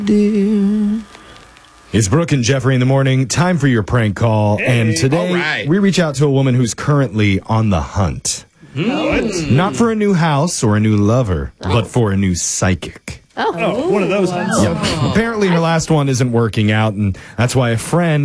dear. It's Brooke and Jeffrey in the morning. Time for your prank call. Hey, and today we reach out to a woman who's currently on the hunt. Not for a new house or a new lover, but for a new psychic. Oh, one of those hunts. Yep. Apparently her last one isn't working out, and that's why a friend